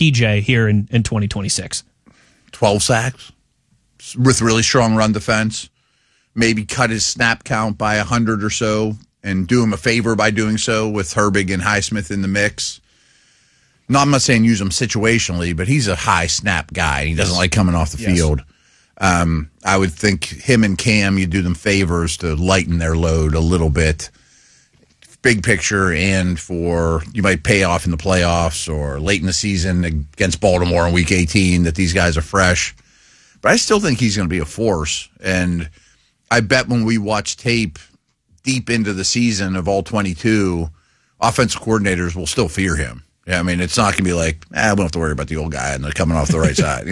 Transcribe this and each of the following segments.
PJ here in 2026? 12 sacks with really strong run defense. Maybe cut his snap count by 100 or so and do him a favor by doing so with Herbig and Highsmith in the mix. No, I'm not saying use him situationally, but he's a high snap guy. He doesn't like coming off the field. I would think him and Cam, you do them favors to lighten their load a little bit. Big picture, and for you might pay off in the playoffs or late in the season against Baltimore in Week 18 that these guys are fresh. But I still think he's going to be a force. And I bet when we watch tape deep into the season of all 22, offensive coordinators will still fear him. Yeah, I mean, it's not going to be like, we don't have to worry about the old guy and they're coming off the right side.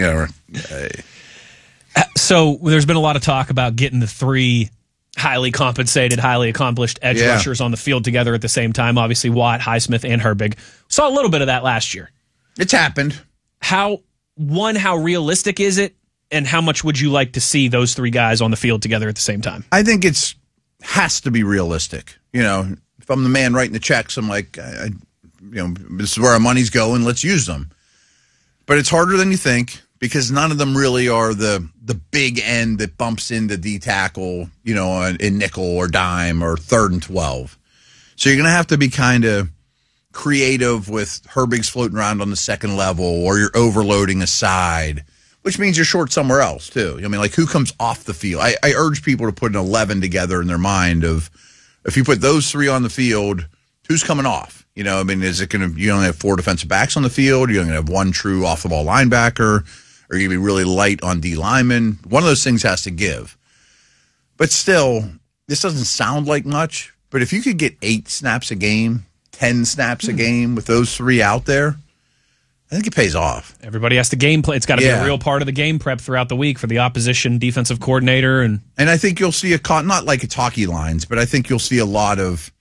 So there's been a lot of talk about getting the three highly compensated, highly accomplished edge rushers on the field together at the same time. Obviously, Watt, Highsmith, and Herbig. Saw a little bit of that last year. It's happened. How realistic is it, and how much would you like to see those three guys on the field together at the same time? I think has to be realistic. If I'm the man writing the checks, I'm like, this is where our money's going. Let's use them. But it's harder than you think because none of them really are the big end that bumps into D tackle, in nickel or dime or 3rd and 12. So you're going to have to be kind of creative with Herbig's floating around on the second level, or you're overloading a side, which means you're short somewhere else too. I mean, like who comes off the field? I urge people to put an 11 together in their mind of if you put those three on the field, who's coming off? Is it going to, you only have 4 defensive backs on the field? You're going to have 1 true off the ball linebacker? Or you're going to be really light on D linemen? One of those things has to give. But still, this doesn't sound like much. But if you could get 8 snaps a game, 10 snaps a game with those 3 out there, I think it pays off. Everybody has to game play. It's got to be a real part of the game prep throughout the week for the opposition defensive coordinator. And I think you'll see not like it's hockey lines, but I think you'll see a lot of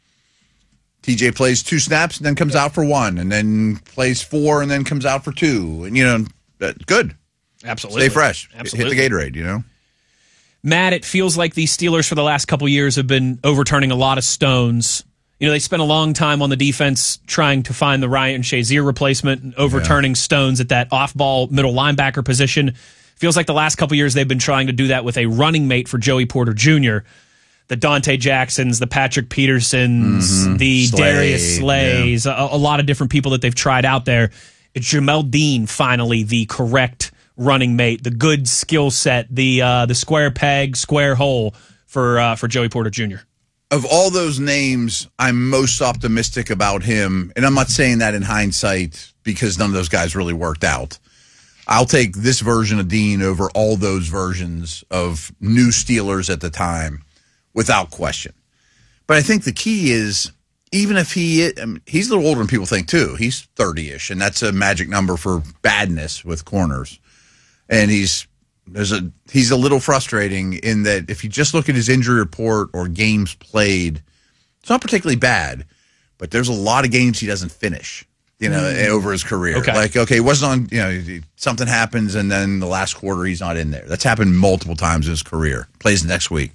TJ plays 2 snaps and then comes out for 1, and then plays 4 and then comes out for 2. And, good. Absolutely. Stay fresh. Absolutely. Hit the Gatorade, Matt, it feels like these Steelers for the last couple years have been overturning a lot of stones. They spent a long time on the defense trying to find the Ryan Shazier replacement and overturning stones at that off-ball middle linebacker position. Feels like the last couple years they've been trying to do that with a running mate for Joey Porter Jr., the Dante Jacksons, the Patrick Petersons, the Darius Slays, a lot of different people that they've tried out there. It's Jamel Dean, finally, the correct running mate, the good skill set, the square peg, square hole for Joey Porter Jr. Of all those names, I'm most optimistic about him, and I'm not saying that in hindsight because none of those guys really worked out. I'll take this version of Dean over all those versions of new Steelers at the time, without question. But I think the key is, even if he's a little older than people think too, he's 30-ish, and that's a magic number for badness with corners. And he's a little frustrating in that if you just look at his injury report or games played, it's not particularly bad, but there's a lot of games he doesn't finish, over his career. Okay, it wasn't on, something happens and then the last quarter he's not in there. That's happened multiple times in his career. Plays next week.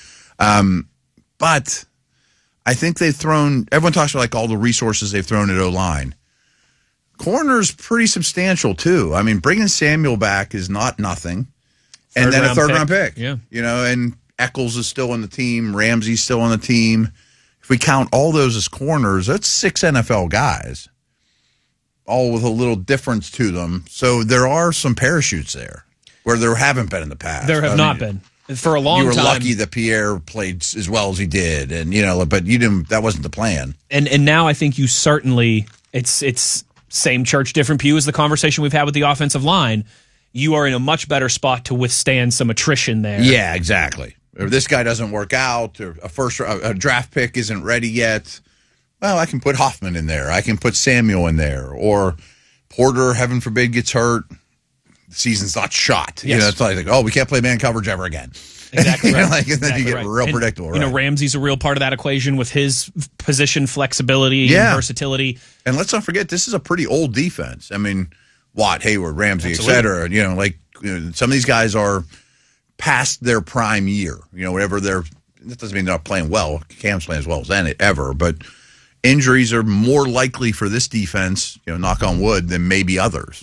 But I think everyone talks about like all the resources they've thrown at O-line. Corner's pretty substantial too. I mean, bringing Samuel back is not nothing. And then a third-round pick. Yeah. And Eccles is still on the team. Ramsey's still on the team. If we count all those as corners, that's 6 NFL guys, all with a little difference to them. So there are some parachutes there where there haven't been in the past. There have not been. For a long time. You were lucky that Pierre played as well as he did, and but you didn't. That wasn't the plan. And now I think you certainly it's same church, different pew as the conversation we've had with the offensive line. You are in a much better spot to withstand some attrition there. Yeah, exactly. If this guy doesn't work out, or a draft pick isn't ready yet, well, I can put Hoffman in there. I can put Samuel in there, or Porter, heaven forbid, gets hurt. The season's not shot. Yes. It's like, we can't play man coverage ever again. Exactly right. And then you get real predictable. Right? Ramsey's a real part of that equation with his position flexibility and versatility. And let's not forget, this is a pretty old defense. I mean, Watt, Hayward, Ramsey, et cetera. Some of these guys are past their prime year. Whatever that doesn't mean they're not playing well. Cam's playing as well as ever, but injuries are more likely for this defense, knock on wood, than maybe others.